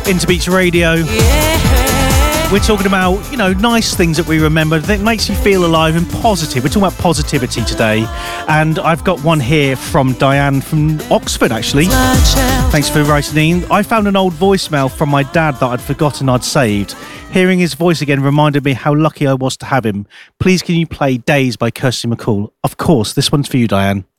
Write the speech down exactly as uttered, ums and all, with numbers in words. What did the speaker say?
Into Beats Radio. We're talking about, you know, nice things that we remember that makes you feel alive and positive. We're talking about positivity today. And I've got one here from Diane from Oxford, actually. Thanks for writing in. I found an old voicemail from my dad that I'd forgotten I'd saved. Hearing his voice again reminded me how lucky I was to have him. Please can you play Days by Kirsty MacColl? Of course, this one's for you, Diane.